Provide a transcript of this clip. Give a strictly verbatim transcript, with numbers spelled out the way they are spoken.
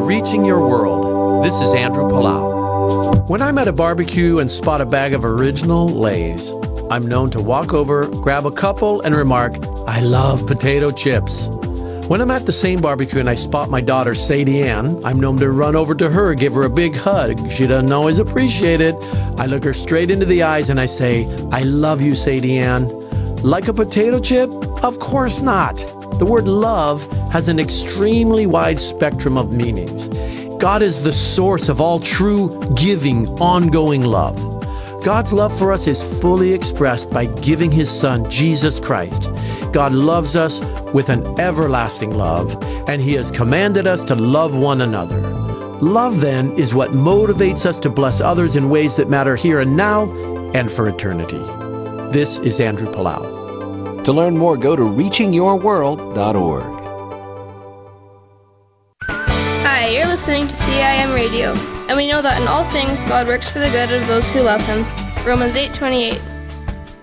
Reaching Your World. This is Andrew Palau. When I'm at a barbecue and spot a bag of original Lay's, I'm known to walk over, grab a couple, and remark, "I love potato chips." When I'm at the same barbecue and I spot my daughter Sadie Ann, I'm known to run over to her, give her a big hug. She doesn't always appreciate it. I look her straight into the eyes and I say, "I love you, Sadie Ann." Like a potato chip? Of course not. The word love has an extremely wide spectrum of meanings. God is the source of all true, giving, ongoing love. God's love for us is fully expressed by giving His Son, Jesus Christ. God loves us with an everlasting love, and He has commanded us to love one another. Love, then, is what motivates us to bless others in ways that matter here and now and for eternity. This is Andrew Palau. To learn more, go to reaching your world dot org. Hi, you're listening to C I M Radio, and we know that in all things God works for the good of those who love Him. Romans eight twenty-eight.